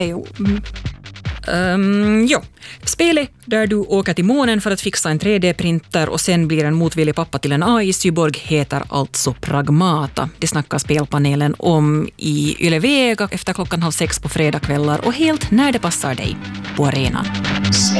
Spelet där du åker till månen för att fixa en 3D-printer och sen blir en motvillig pappa till en AI-cyborg heter alltså Pragmata. Det snackar spelpanelen om i Yle Vega efter 5:30 på fredagskvällar och helt när det passar dig på arenan.